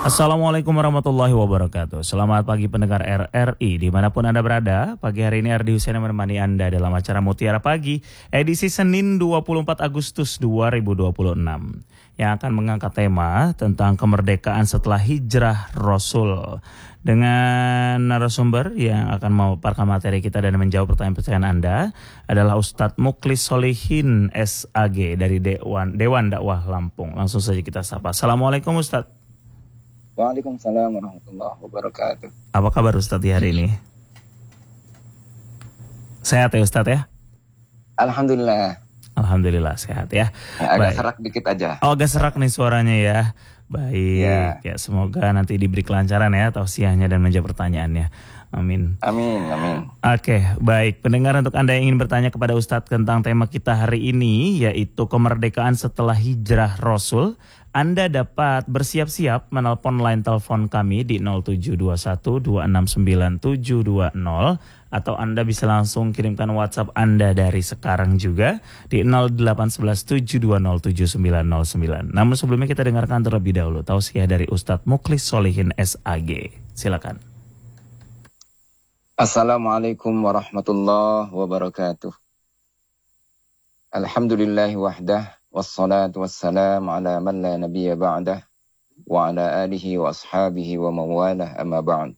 Assalamualaikum warahmatullahi wabarakatuh. Selamat pagi pendengar RRI dimanapun Anda berada. Pagi hari ini Ardi Husaina menemani Anda dalam acara Mutiara Pagi edisi Senin 24 Agustus 2026 yang akan mengangkat tema tentang kemerdekaan setelah hijrah Rasul. Dengan narasumber yang akan memaparkan materi kita dan menjawab pertanyaan-pertanyaan Anda adalah Ustadz Mukhlis Solihin SAG dari Dewan Dakwah Lampung. Langsung saja kita sapa. Assalamualaikum Ustadz. Waalaikumsalam warahmatullahi wabarakatuh. Apa kabar Ustadz hari ini? Sehat ya Ustadz ya? Alhamdulillah. Alhamdulillah sehat ya. Agak serak dikit aja. Oh, agak serak nih suaranya ya. Baik ya, semoga nanti diberi kelancaran ya tausiahnya dan menjawab pertanyaannya. Amin. Amin. Oke, baik. Pendengar, untuk Anda yang ingin bertanya kepada Ustadz tentang tema kita hari ini, yaitu kemerdekaan setelah hijrah Rasul, Anda dapat bersiap-siap menelpon line telepon kami di 0721269720 atau Anda bisa langsung kirimkan WhatsApp Anda dari sekarang juga di 0811720799. Namun sebelumnya kita dengarkan terlebih dahulu tausiah dari Ustadz Mukhlis Solihin SAG. Silakan. Assalamualaikum warahmatullahi wabarakatuh. Alhamdulillahi wahdah, wassalatu wassalamu ala man la nabiyya ba'dah, wa ala alihi wa ashabihi wa mawalah amma ba'd.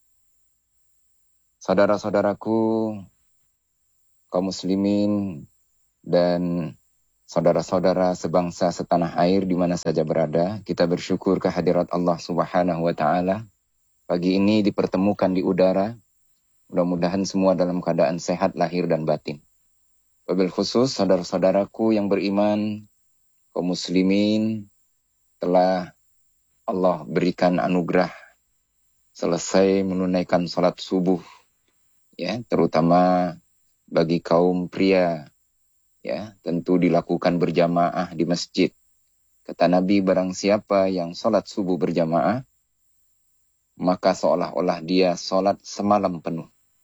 Saudara-saudaraku, kaum muslimin, dan saudara-saudara sebangsa setanah air di mana saja berada, kita bersyukur kehadirat Allah Subhanahu wa Ta'ala. Pagi ini dipertemukan di udara. Mudah-mudahan semua dalam keadaan sehat lahir dan batin. Wabil khusus saudara-saudaraku yang beriman, kaum muslimin, telah Allah berikan anugerah selesai menunaikan salat subuh, ya, terutama bagi kaum pria, ya, tentu dilakukan berjamaah di masjid. Kata Nabi, barang siapa yang salat subuh berjamaah, maka seolah-olah dia salat semalam penuh.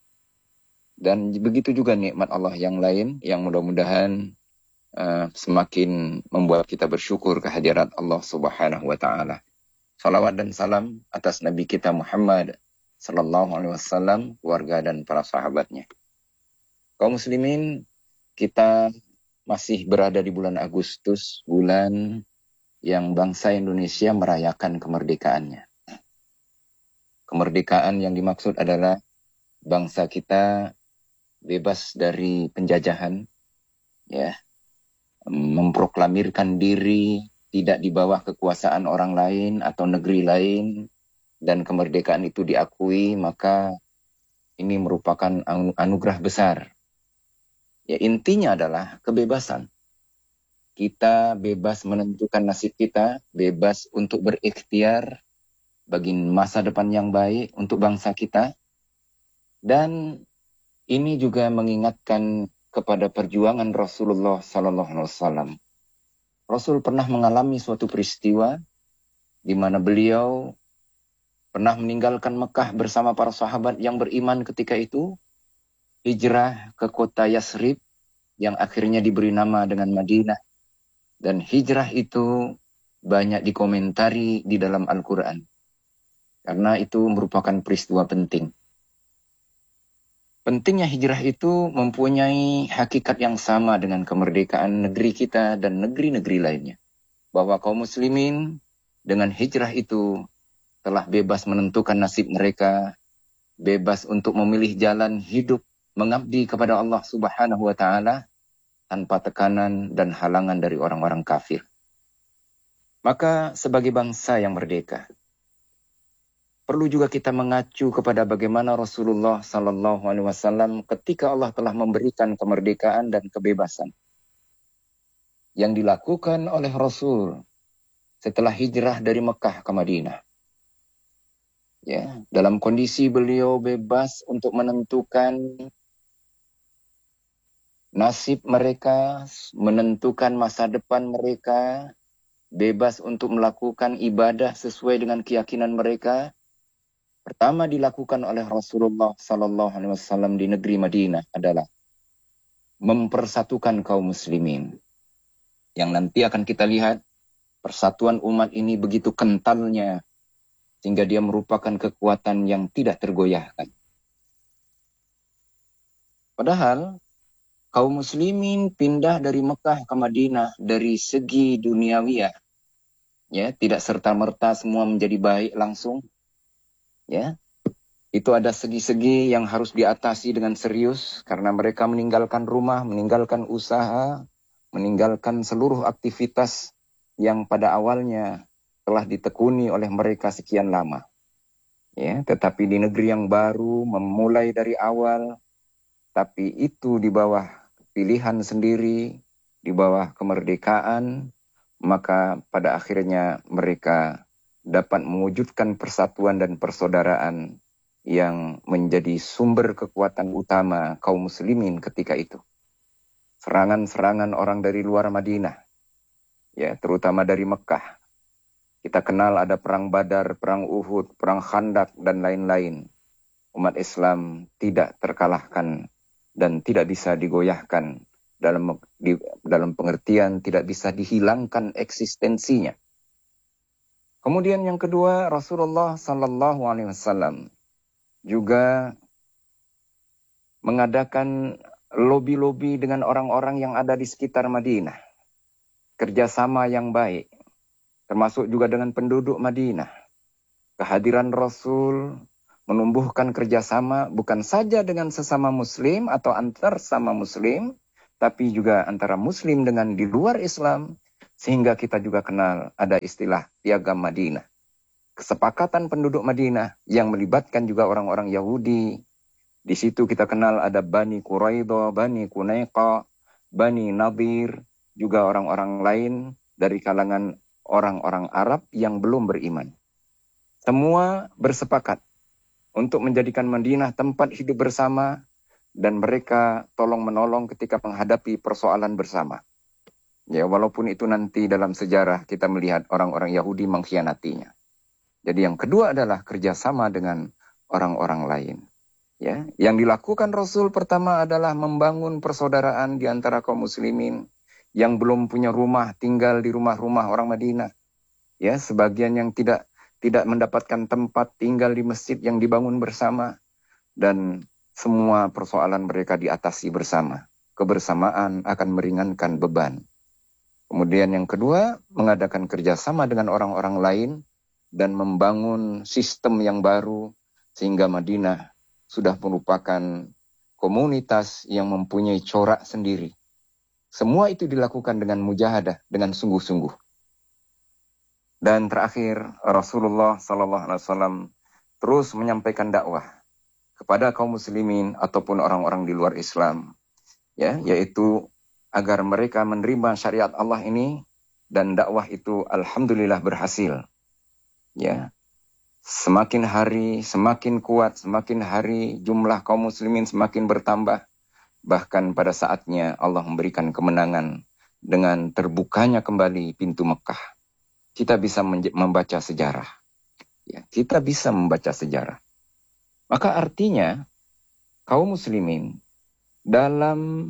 Dan begitu juga nikmat Allah yang lain yang mudah-mudahan semakin membuat kita bersyukur kehadirat Allah Subhanahu wa Ta'ala. Salawat dan salam atas Nabi kita Muhammad sallallahu alaihi wasallam, keluarga dan para sahabatnya. Kaum muslimin, kita masih berada di bulan Agustus, bulan yang bangsa Indonesia merayakan kemerdekaannya. Kemerdekaan yang dimaksud adalah bangsa kita bebas dari penjajahan, ya, memproklamirkan diri tidak di bawah kekuasaan orang lain atau negeri lain, dan kemerdekaan itu diakui, maka ini merupakan anugerah besar. Ya, intinya adalah kebebasan. Kita bebas menentukan nasib kita, bebas untuk berikhtiar bagi masa depan yang baik untuk bangsa kita. Dan ini juga mengingatkan kepada perjuangan Rasulullah Sallallahu Alaihi Wasallam. Rasul pernah mengalami suatu peristiwa di mana beliau pernah meninggalkan Mekah bersama para sahabat yang beriman ketika itu, hijrah ke kota Yasrib yang akhirnya diberi nama dengan Madinah. Dan hijrah itu banyak dikomentari di dalam Al-Quran, karena itu merupakan peristiwa penting. Pentingnya hijrah itu mempunyai hakikat yang sama dengan kemerdekaan negeri kita dan negeri-negeri lainnya. Bahwa kaum muslimin dengan hijrah itu telah bebas menentukan nasib mereka, bebas untuk memilih jalan hidup mengabdi kepada Allah Subhanahu wa Ta'ala tanpa tekanan dan halangan dari orang-orang kafir. Maka sebagai bangsa yang merdeka, perlu juga kita mengacu kepada bagaimana Rasulullah Sallallahu Alaihi Wasallam ketika Allah telah memberikan kemerdekaan dan kebebasan yang dilakukan oleh Rasul setelah hijrah dari Mekah ke Madinah. Ya, dalam kondisi beliau bebas untuk menentukan nasib mereka, menentukan masa depan mereka, bebas untuk melakukan ibadah sesuai dengan keyakinan mereka. Pertama dilakukan oleh Rasulullah Sallallahu Alaihi Wasallam di negeri Madinah adalah mempersatukan kaum muslimin. Yang nanti akan kita lihat persatuan umat ini begitu kentalnya sehingga dia merupakan kekuatan yang tidak tergoyahkan. Padahal kaum muslimin pindah dari Mekah ke Madinah dari segi duniawiyah, ya, tidak serta-merta semua menjadi baik langsung, ya. Itu ada segi-segi yang harus diatasi dengan serius karena mereka meninggalkan rumah, meninggalkan usaha, meninggalkan seluruh aktivitas yang pada awalnya telah ditekuni oleh mereka sekian lama. Ya, tetapi di negeri yang baru memulai dari awal, tapi itu di bawah pilihan sendiri, di bawah kemerdekaan, maka pada akhirnya mereka dapat mewujudkan persatuan dan persaudaraan yang menjadi sumber kekuatan utama kaum muslimin ketika itu. Serangan-serangan orang dari luar Madinah, ya, terutama dari Mekah. Kita kenal ada perang Badar, perang Uhud, perang Khandak, dan lain-lain. Umat Islam tidak terkalahkan dan tidak bisa digoyahkan dalam pengertian tidak bisa dihilangkan eksistensinya. Kemudian yang kedua, Rasulullah Sallallahu Alaihi Wasallam juga mengadakan lobi-lobi dengan orang-orang yang ada di sekitar Madinah. Kerjasama yang baik, termasuk juga dengan penduduk Madinah. Kehadiran Rasul menumbuhkan kerjasama bukan saja dengan sesama muslim atau antar sama muslim, tapi juga antara muslim dengan di luar Islam, sehingga kita juga kenal ada istilah piagam Madinah. Kesepakatan penduduk Madinah yang melibatkan juga orang-orang Yahudi. Di situ kita kenal ada Bani Quraidah, Bani Qunaiqa, Bani Nadir, juga orang-orang lain dari kalangan orang-orang Arab yang belum beriman. Semua bersepakat untuk menjadikan Madinah tempat hidup bersama dan mereka tolong-menolong ketika menghadapi persoalan bersama. Ya, walaupun itu nanti dalam sejarah kita melihat orang-orang Yahudi mengkhianatinya. Jadi yang kedua adalah kerjasama dengan orang-orang lain. Ya, yang dilakukan Rasul pertama adalah membangun persaudaraan di antara kaum muslimin yang belum punya rumah, tinggal di rumah-rumah orang Madinah. Ya, sebagian yang tidak mendapatkan tempat tinggal di masjid yang dibangun bersama, dan semua persoalan mereka diatasi bersama. Kebersamaan akan meringankan beban. Kemudian yang kedua, mengadakan kerjasama dengan orang-orang lain dan membangun sistem yang baru sehingga Madinah sudah merupakan komunitas yang mempunyai corak sendiri. Semua itu dilakukan dengan mujahadah, dengan sungguh-sungguh. Dan terakhir, Rasulullah SAW terus menyampaikan dakwah kepada kaum muslimin ataupun orang-orang di luar Islam, ya, yaitu agar mereka menerima syariat Allah ini, dan dakwah itu alhamdulillah berhasil. Ya, semakin hari semakin kuat, semakin hari jumlah kaum muslimin semakin bertambah. Bahkan pada saatnya Allah memberikan kemenangan dengan terbukanya kembali pintu Mekah. Kita bisa membaca sejarah. Ya, kita bisa membaca sejarah. Maka artinya kaum muslimin dalam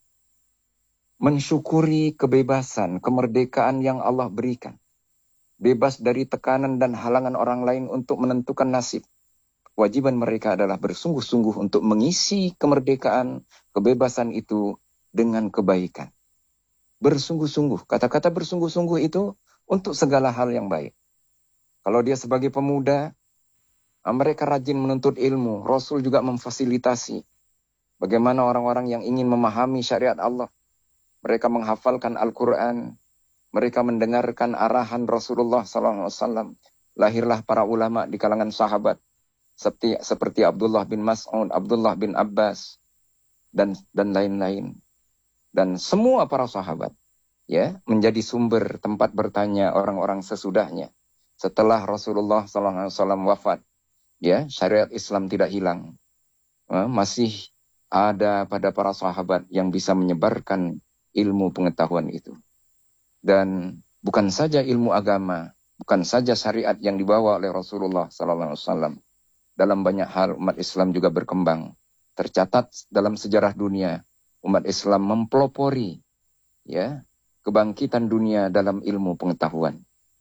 mensyukuri kebebasan, kemerdekaan yang Allah berikan, bebas dari tekanan dan halangan orang lain untuk menentukan nasib. Kewajiban mereka adalah bersungguh-sungguh untuk mengisi kemerdekaan, kebebasan itu dengan kebaikan. Bersungguh-sungguh, kata-kata bersungguh-sungguh itu untuk segala hal yang baik. Kalau dia sebagai pemuda, mereka rajin menuntut ilmu. Rasul juga memfasilitasi bagaimana orang-orang yang ingin memahami syariat Allah. Mereka menghafalkan Al-Quran, mereka mendengarkan arahan Rasulullah SAW. Lahirlah para ulama di kalangan sahabat, seperti Abdullah bin Mas'ud, Abdullah bin Abbas, dan lain-lain. Dan semua para sahabat, ya, menjadi sumber tempat bertanya orang-orang sesudahnya. Setelah Rasulullah SAW wafat, ya, syariat Islam tidak hilang. Masih ada pada para sahabat yang bisa menyebarkan ilmu pengetahuan itu. Dan bukan saja ilmu agama, bukan saja syariat yang dibawa oleh Rasulullah SAW. Dalam banyak hal umat Islam juga berkembang. Tercatat dalam sejarah dunia, umat Islam mempelopori, ya, kebangkitan dunia dalam ilmu pengetahuan.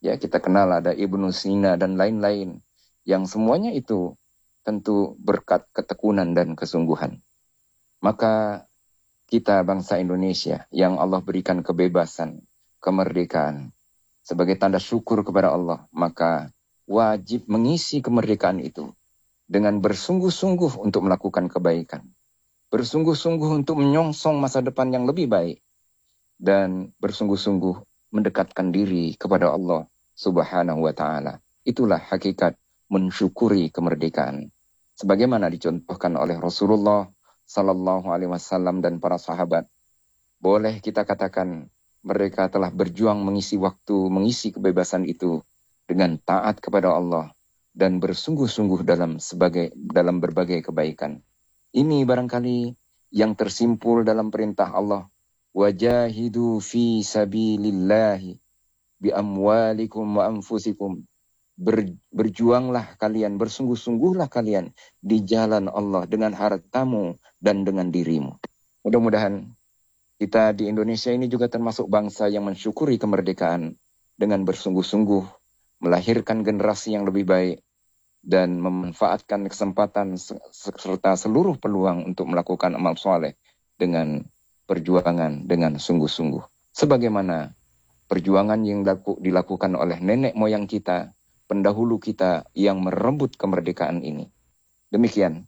Ya, kita kenal ada Ibnu Sina dan lain-lain yang semuanya itu tentu berkat ketekunan dan kesungguhan. Maka kita bangsa Indonesia yang Allah berikan kebebasan, kemerdekaan sebagai tanda syukur kepada Allah, maka wajib mengisi kemerdekaan itu dengan bersungguh-sungguh untuk melakukan kebaikan, bersungguh-sungguh untuk menyongsong masa depan yang lebih baik, dan bersungguh-sungguh mendekatkan diri kepada Allah Subhanahu wa ta'ala. Itulah hakikat mensyukuri kemerdekaan. Sebagaimana dicontohkan oleh Rasulullah Sallallahu Alaihi Wasallam dan para sahabat. Boleh kita katakan mereka telah berjuang mengisi waktu, mengisi kebebasan itu dengan taat kepada Allah dan bersungguh-sungguh dalam berbagai kebaikan. Ini barangkali yang tersimpul dalam perintah Allah. Wajahidu fi sabilillahi bi amwalikum wa anfusikum. Berjuanglah kalian, bersungguh-sungguhlah kalian di jalan Allah dengan hartamu dan dengan dirimu. Mudah-mudahan kita di Indonesia ini juga termasuk bangsa yang mensyukuri kemerdekaan dengan bersungguh-sungguh melahirkan generasi yang lebih baik dan memanfaatkan kesempatan serta seluruh peluang untuk melakukan amal soleh dengan perjuangan dengan sungguh-sungguh. Sebagaimana perjuangan yang dilakukan oleh nenek moyang kita, pendahulu kita yang merebut kemerdekaan ini. Demikian.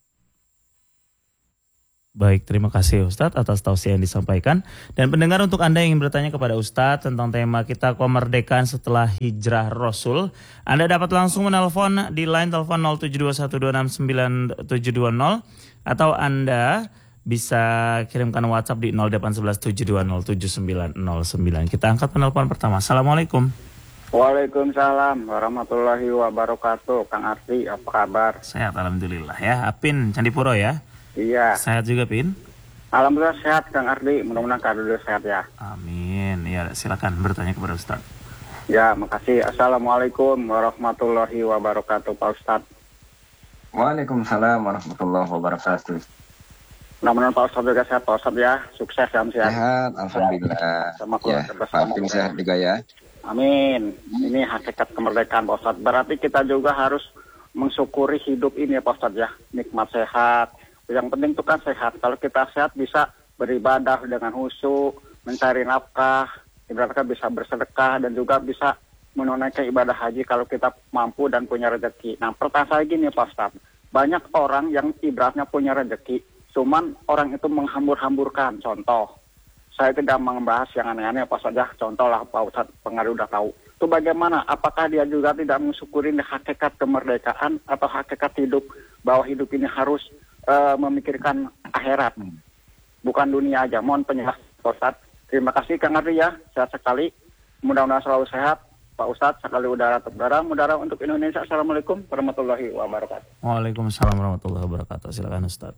Baik, terima kasih Ustadz atas tausiah yang disampaikan. Dan pendengar, untuk Anda yang ingin bertanya kepada Ustadz tentang tema kita kemerdekaan setelah hijrah Rasul, Anda dapat langsung menelpon di line telepon 07212699720 atau Anda bisa kirimkan WhatsApp di 08117207909. Kita angkat penelpon pertama. Assalamualaikum. Waalaikumsalam warahmatullahi wabarakatuh. Kang Arti, apa kabar? Sehat, alhamdulillah ya. Apin Candipuro ya? Iya. Sehat juga, Pin? Alhamdulillah sehat, Kang Arti. Mudah-mudahan keadaan sehat ya. Amin. Ya, silakan bertanya kepada Ustaz. Ya, makasih. Assalamualaikum warahmatullahi wabarakatuh, Pak Ustadz. Waalaikumsalam warahmatullahi wabarakatuh. Mudah-mudahan Pak Ustadz juga sehat, Pak Ustadz ya. Sukses ya, sehat. Sehat, alhamdulillah. Sama Ya, Pak Pin sehat juga ya. Amin. Ini hakikat kemerdekaan, Pak Ustadz. Berarti kita juga harus mensyukuri hidup ini ya, Pak Ustadz ya. Nikmat sehat. Yang penting itu kan sehat. Kalau kita sehat bisa beribadah dengan khusyuk, mencari nafkah, ibaratnya bisa bersedekah dan juga bisa menunaikan ibadah haji kalau kita mampu dan punya rezeki. Nah, pertanyaan saya gini Pak Ustadz. Banyak orang yang ibaratnya punya rezeki, cuman orang itu menghambur-hamburkan. Contoh, saya tidak membahas yang aneh-aneh Pak Ustadz ya. Contoh lah Pak Ustadz, pengaruh udah tahu. Itu bagaimana? Apakah dia juga tidak mensyukuri hakikat kemerdekaan atau hakikat hidup, bahwa hidup ini harus memikirkan akhirat, bukan dunia aja. Mohon penjelasan Pak Ustadz. Terima kasih Kang Ardi ya, sehat sekali. Mudah-mudahan selalu sehat Pak Ustadz, sekali udara mudara untuk Indonesia. Assalamualaikum warahmatullahi wabarakatuh. Waalaikumsalam warahmatullahi wabarakatuh. Silakan Ustadz.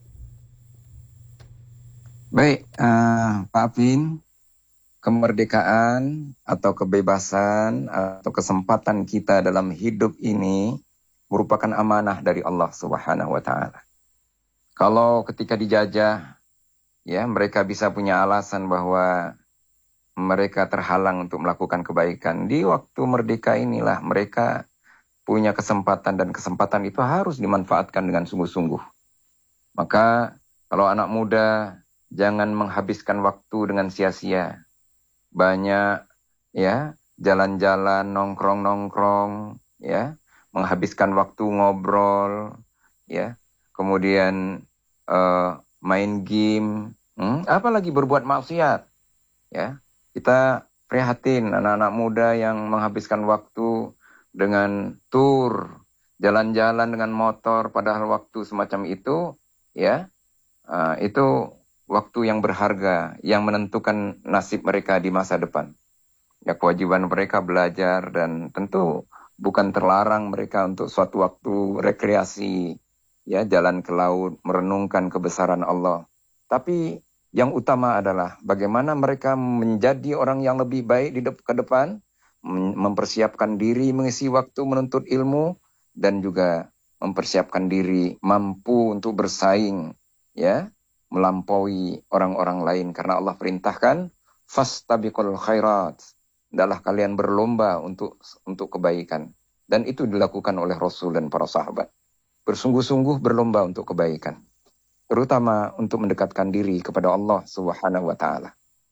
Baik, Pak Pin, kemerdekaan atau kebebasan atau kesempatan kita dalam hidup ini merupakan amanah dari Allah Subhanahu wa ta'ala. Kalau ketika dijajah, ya mereka bisa punya alasan bahwa mereka terhalang untuk melakukan kebaikan. Di waktu merdeka inilah mereka punya kesempatan, dan kesempatan itu harus dimanfaatkan dengan sungguh-sungguh. Maka kalau anak muda, jangan menghabiskan waktu dengan sia-sia. Banyak ya jalan-jalan, nongkrong-nongkrong, ya, menghabiskan waktu ngobrol, ya. Kemudian main game, apalagi berbuat maksiat, ya. Kita prihatin anak-anak muda yang menghabiskan waktu dengan tur, jalan-jalan dengan motor, padahal waktu semacam itu, ya, itu waktu yang berharga, yang menentukan nasib mereka di masa depan. Ya, kewajiban mereka belajar, dan tentu bukan terlarang mereka untuk suatu waktu rekreasi, ya, jalan ke laut, merenungkan kebesaran Allah. Tapi yang utama adalah bagaimana mereka menjadi orang yang lebih baik ke depan, mempersiapkan diri mengisi waktu menuntut ilmu, dan juga mempersiapkan diri mampu untuk bersaing, ya, melampaui orang-orang lain. Karena Allah perintahkan, fastabiqul khairat. adalah kalian berlomba untuk kebaikan. Dan itu dilakukan oleh Rasul dan para sahabat. Bersungguh-sungguh berlomba untuk kebaikan. Terutama untuk mendekatkan diri kepada Allah Subhanahu wa Ta'ala.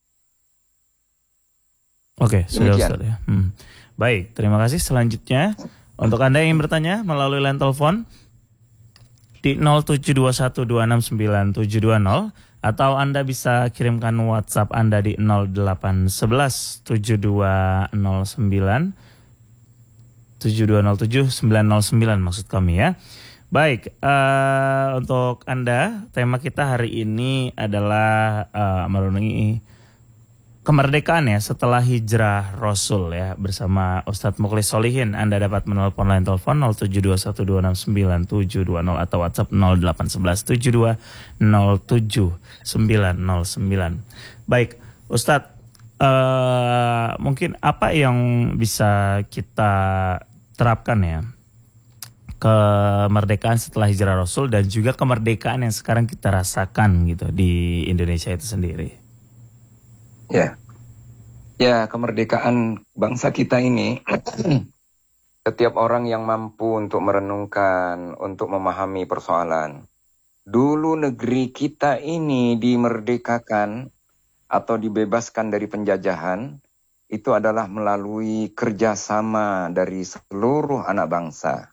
Oke, sudah Demikian. Ustaz ya. Baik, terima kasih. Selanjutnya, untuk Anda yang ingin bertanya melalui line telepon di 0721269720 atau Anda bisa kirimkan WhatsApp Anda di 0811720909 maksud kami ya. Baik, untuk Anda, tema kita hari ini adalah merenungi kemerdekaan ya setelah hijrah Rasul ya bersama Ustadz Mukhlis Solihin. Anda dapat menelpon line telepon 0721269720 atau WhatsApp 081172070909. Baik, Ustadz, mungkin apa yang bisa kita terapkan ya kemerdekaan setelah hijrah Rasul dan juga kemerdekaan yang sekarang kita rasakan gitu di Indonesia itu sendiri? Ya, kemerdekaan bangsa kita ini, setiap orang yang mampu untuk merenungkan, untuk memahami persoalan. Dulu negeri kita ini dimerdekakan atau dibebaskan dari penjajahan, itu adalah melalui kerjasama dari seluruh anak bangsa.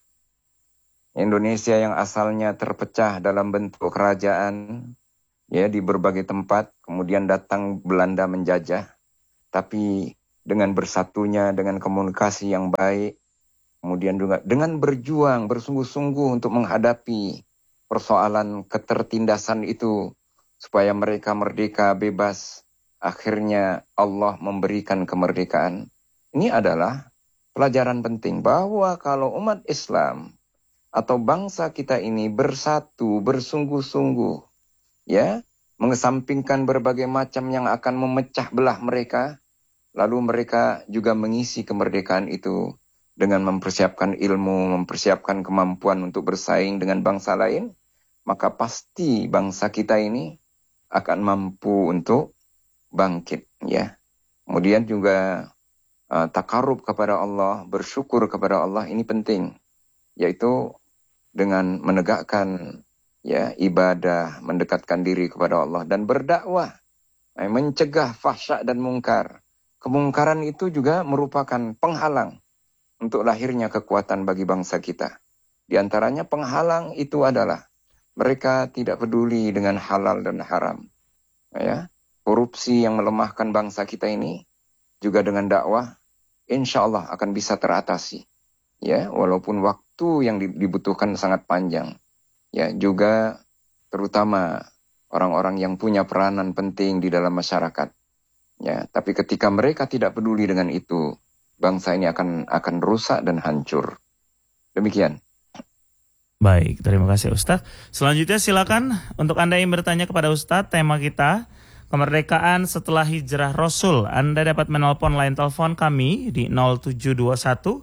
Indonesia yang asalnya terpecah dalam bentuk kerajaan, ya di berbagai tempat, kemudian datang Belanda menjajah. Tapi dengan bersatunya, dengan komunikasi yang baik, kemudian juga dengan berjuang, bersungguh-sungguh untuk menghadapi persoalan ketertindasan itu, supaya mereka merdeka, bebas. Akhirnya Allah memberikan kemerdekaan. Ini adalah pelajaran penting bahwa kalau umat Islam atau bangsa kita ini bersatu, bersungguh-sungguh, ya, mengesampingkan berbagai macam yang akan memecah belah mereka, lalu mereka juga mengisi kemerdekaan itu dengan mempersiapkan ilmu, mempersiapkan kemampuan untuk bersaing dengan bangsa lain, maka pasti bangsa kita ini akan mampu untuk bangkit, ya. Kemudian juga takarub kepada Allah, bersyukur kepada Allah, ini penting, yaitu dengan menegakkan ya ibadah, mendekatkan diri kepada Allah dan berdakwah, mencegah fahsya dan mungkar. Kemungkaran itu juga merupakan penghalang untuk lahirnya kekuatan bagi bangsa kita. Di antaranya penghalang itu adalah mereka tidak peduli dengan halal dan haram. Ya, korupsi yang melemahkan bangsa kita ini juga dengan dakwah insya Allah akan bisa teratasi. Ya, walaupun waktu yang dibutuhkan sangat panjang. Ya, juga terutama orang-orang yang punya peranan penting di dalam masyarakat. Ya, tapi ketika mereka tidak peduli dengan itu, bangsa ini akan rusak dan hancur. Demikian. Baik, terima kasih Ustadz. Selanjutnya silakan untuk Anda yang bertanya kepada Ustadz, tema kita kemerdekaan setelah hijrah Rasul. Anda dapat menelpon line telepon kami di 0721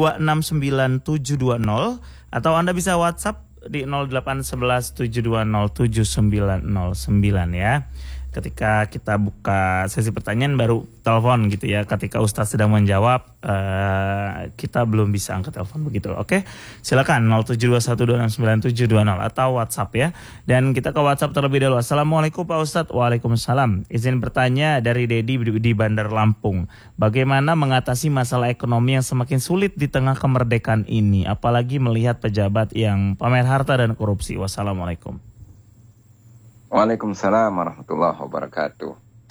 269720 atau Anda bisa WhatsApp di 0811 7207909 ya. Ketika kita buka sesi pertanyaan baru telepon gitu ya. Ketika Ustadz sedang menjawab kita belum bisa angkat telepon begitu. Oke, silakan 0721269720 atau WhatsApp ya. Dan kita ke WhatsApp terlebih dahulu. Assalamualaikum Pak Ustadz. Waalaikumsalam. Izin bertanya dari Dedi di Bandar Lampung. Bagaimana mengatasi masalah ekonomi yang semakin sulit di tengah kemerdekaan ini, apalagi melihat pejabat yang pamer harta dan korupsi. Wassalamualaikum. Waalaikumsalam warahmatullahi wabarakatuh.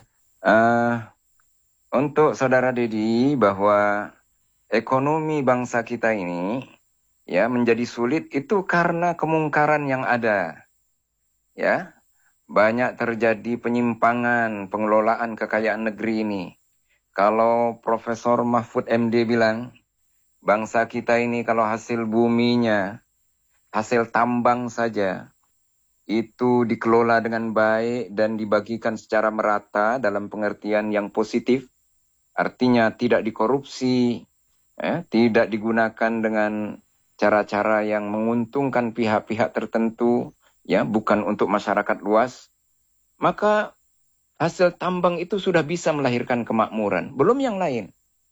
Untuk saudara Dedi, bahwa ekonomi bangsa kita ini ya menjadi sulit itu karena kemungkaran yang ada. Ya, banyak terjadi penyimpangan pengelolaan kekayaan negeri ini. Kalau Profesor Mahfud MD bilang, bangsa kita ini kalau hasil buminya, hasil tambang saja, itu dikelola dengan baik dan dibagikan secara merata dalam pengertian yang positif, artinya tidak dikorupsi, tidak digunakan dengan cara-cara yang menguntungkan pihak-pihak tertentu, ya, bukan untuk masyarakat luas, maka hasil tambang itu sudah bisa melahirkan kemakmuran. Belum yang lain.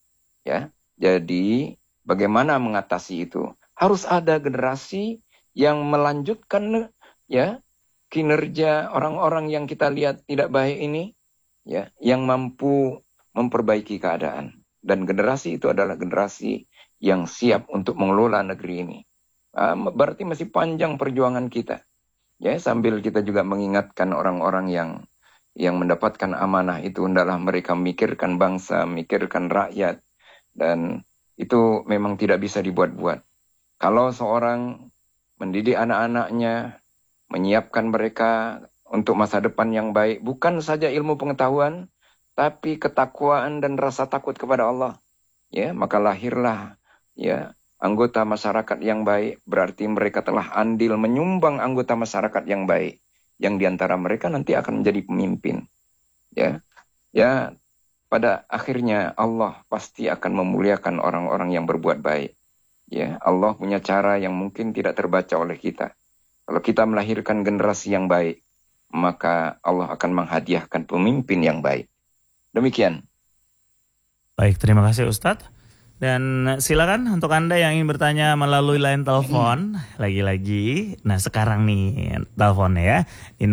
Ya, jadi bagaimana mengatasi itu? Harus ada generasi yang melanjutkan ya kinerja orang-orang yang kita lihat tidak baik ini, ya, yang mampu memperbaiki keadaan. Dan generasi itu adalah generasi yang siap untuk mengelola negeri ini. Berarti masih panjang perjuangan kita. Ya, sambil kita juga mengingatkan orang-orang yang mendapatkan amanah itu, hendaklah mereka memikirkan bangsa, memikirkan rakyat, dan itu memang tidak bisa dibuat-buat. Kalau seorang mendidik anak-anaknya, menyiapkan mereka untuk masa depan yang baik, bukan saja ilmu pengetahuan, tapi ketakwaan dan rasa takut kepada Allah, ya, maka lahirlah ya anggota masyarakat yang baik. Berarti mereka telah andil menyumbang anggota masyarakat yang baik, yang diantara mereka nanti akan menjadi pemimpin. Ya, pada akhirnya Allah pasti akan memuliakan orang-orang yang berbuat baik. Ya, Allah punya cara yang mungkin tidak terbaca oleh kita. Kalau kita melahirkan generasi yang baik, maka Allah akan menghadiahkan pemimpin yang baik. Demikian. Baik, terima kasih Ustadz. Dan silakan untuk Anda yang ingin bertanya melalui line telepon, lagi-lagi. Nah sekarang nih teleponnya ya, di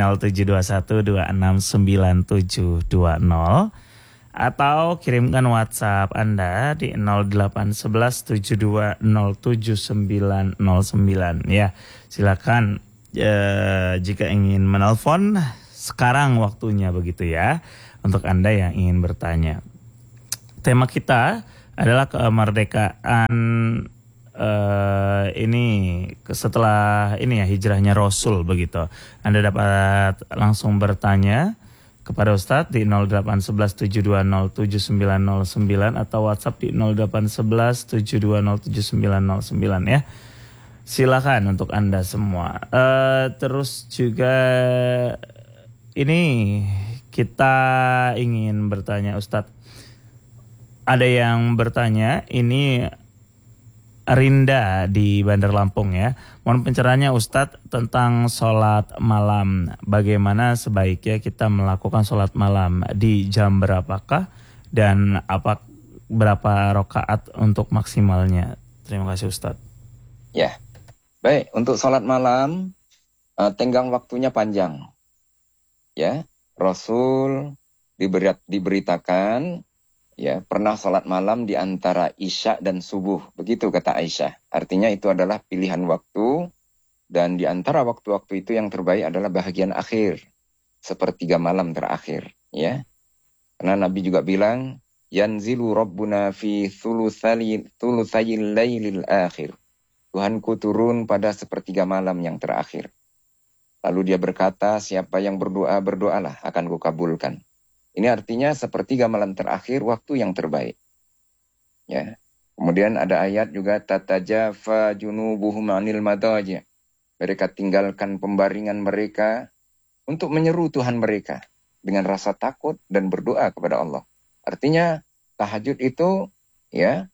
0721269720. Atau kirimkan WhatsApp Anda di 0811720799 ya. Silakan jika ingin menelpon sekarang waktunya begitu ya, untuk Anda yang ingin bertanya. Tema kita adalah kemerdekaan ini setelah ini ya, hijrahnya Rasul begitu. Anda dapat langsung bertanya kepada Ustadz di 0811720799 atau WhatsApp di 0811720799 ya. Silakan untuk Anda semua. Terus juga ini kita ingin bertanya Ustadz. Ada yang bertanya, ini Rinda di Bandar Lampung ya. Mohon pencerahannya Ustadz tentang sholat malam. Bagaimana sebaiknya kita melakukan sholat malam, di jam berapakah dan berapa rakaat untuk maksimalnya? Terima kasih Ustadz. Ya, baik. Untuk sholat malam, tenggang waktunya panjang. Ya, Rasul diberitakan ya pernah sholat malam di antara Isya dan subuh, begitu kata Aisyah. Artinya itu adalah pilihan waktu, dan di antara waktu-waktu itu yang terbaik adalah bahagian akhir, sepertiga malam terakhir, ya. Karena Nabi juga bilang, yanzilu rabbuna fi thulutsayil lailil akhir. Tuhanku turun pada sepertiga malam yang terakhir. Lalu dia berkata, siapa yang berdoa, berdoalah, akan kukabulkan. Ini artinya sepertiga malam terakhir waktu yang terbaik. Ya. Kemudian ada ayat juga, tatajafa junubuhum anil madaji'. Mereka tinggalkan pembaringan mereka untuk menyeru Tuhan mereka dengan rasa takut dan berdoa kepada Allah. Artinya tahajud itu ya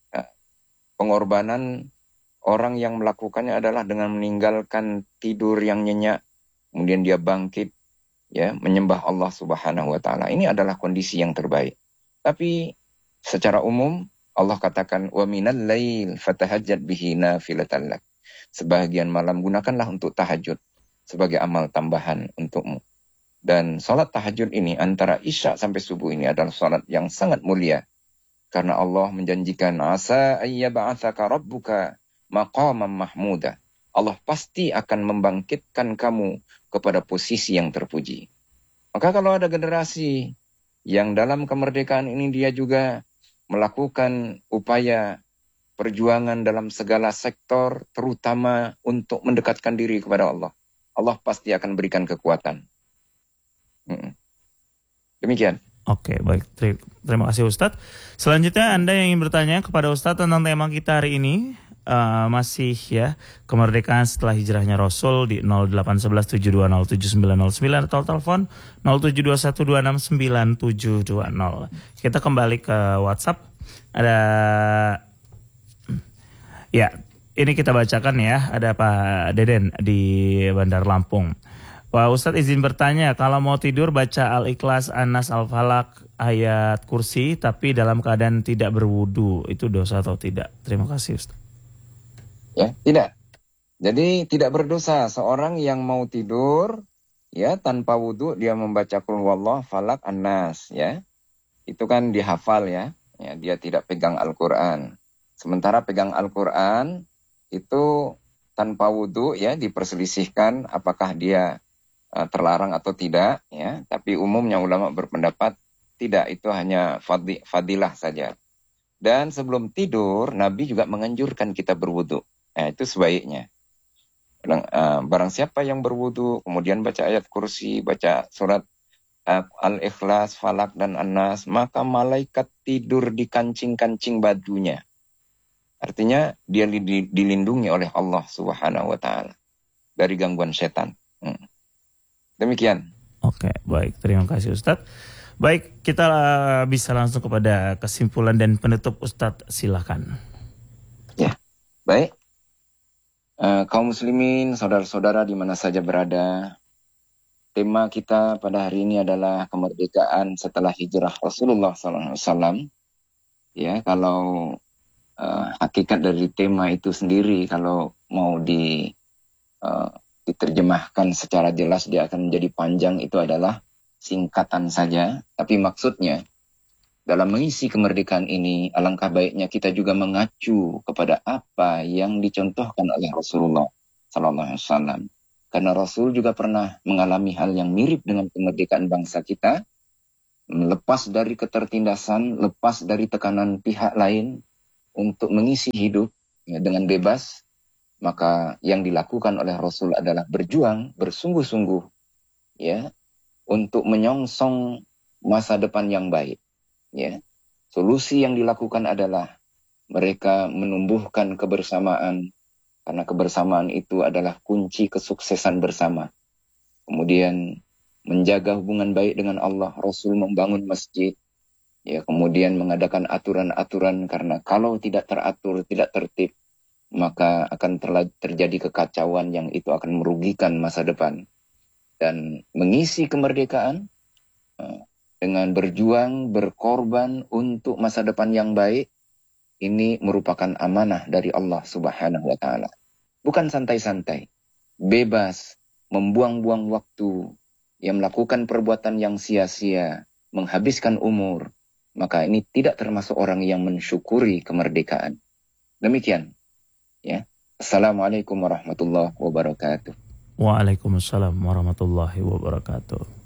pengorbanan orang yang melakukannya adalah dengan meninggalkan tidur yang nyenyak, kemudian dia bangkit ya menyembah Allah Subhanahu wa taala. Ini adalah kondisi yang terbaik. Tapi secara umum Allah katakan wa minal lail fatahajjat bihi nafilatan lak. Sebagian malam gunakanlah untuk tahajud sebagai amal tambahan untukmu. Dan salat tahajud ini antara Isya sampai subuh ini adalah salat yang sangat mulia. Karena Allah menjanjikan asa ayyab'atsaka rabbuka maqaman mahmuda. Allah pasti akan membangkitkan kamu kepada posisi yang terpuji. Maka kalau ada generasi yang dalam kemerdekaan ini dia juga melakukan upaya perjuangan dalam segala sektor, terutama untuk mendekatkan diri kepada Allah, Allah pasti akan berikan kekuatan. Demikian. Oke, baik. Terima kasih Ustadz. Selanjutnya Anda yang ingin bertanya kepada Ustadz tentang tema kita hari ini, masih ya kemerdekaan setelah hijrahnya Rasul di 0811720799 atau telepon 0721269720. Kita kembali ke WhatsApp. Ada ya, ini kita bacakan ya. Ada Pak Deden di Bandar Lampung. Wah, Ustadz izin bertanya, kalau mau tidur baca Al-Ikhlas, An-Nas, Al-Falaq, ayat kursi, tapi dalam keadaan tidak berwudu, itu dosa atau tidak? Terima kasih Ustadz. Ya, tidak. Jadi tidak berdosa seorang yang mau tidur ya tanpa wudu dia membaca Qul huwallah, Falaq, An-Nas ya. Itu kan dihafal ya. Ya, dia tidak pegang Al-Qur'an. Sementara pegang Al-Qur'an itu tanpa wudu ya diperselisihkan apakah dia terlarang atau tidak ya, tapi umumnya ulama berpendapat tidak, itu hanya fadilah saja. Dan sebelum tidur Nabi juga menganjurkan kita berwudu. Itu sebaiknya. Barang siapa yang berwudu kemudian baca ayat kursi, baca surat Al-Ikhlas, Falak dan An-Nas, maka malaikat tidur di kancing-kancing bajunya. Artinya dia dilindungi oleh Allah Subhanahu wa taala dari gangguan setan. Demikian. Oke, baik. Terima kasih Ustadz. Baik, kita bisa langsung kepada kesimpulan dan penutup Ustadz, silakan. Ya, baik. Kaum muslimin, saudara-saudara di mana saja berada, tema kita pada hari ini adalah kemerdekaan setelah hijrah Rasulullah SAW. Ya, kalau hakikat dari tema itu sendiri, kalau mau diterjemahkan secara jelas dia akan menjadi panjang, itu adalah singkatan saja. Tapi maksudnya dalam mengisi kemerdekaan ini alangkah baiknya kita juga mengacu kepada apa yang dicontohkan oleh Rasulullah SAW. Karena Rasul juga pernah mengalami hal yang mirip dengan kemerdekaan bangsa kita, lepas dari ketertindasan, lepas dari tekanan pihak lain untuk mengisi hidup ya, dengan bebas. Maka yang dilakukan oleh Rasul adalah berjuang, bersungguh-sungguh ya, untuk menyongsong masa depan yang baik. Ya. Solusi yang dilakukan adalah mereka menumbuhkan kebersamaan, karena kebersamaan itu adalah kunci kesuksesan bersama. Kemudian menjaga hubungan baik dengan Allah, Rasul membangun masjid, ya, kemudian mengadakan aturan-aturan, karena kalau tidak teratur, tidak tertib, maka akan terjadi kekacauan yang itu akan merugikan masa depan. Dan mengisi kemerdekaan dengan berjuang, berkorban untuk masa depan yang baik, ini merupakan amanah dari Allah Subhanahu wa taala. Bukan santai-santai, bebas, membuang-buang waktu, yang melakukan perbuatan yang sia-sia, menghabiskan umur, maka ini tidak termasuk orang yang mensyukuri kemerdekaan. Demikian. Ya. Assalamualaikum warahmatullahi wabarakatuh. Waalaikumsalam warahmatullahi wabarakatuh.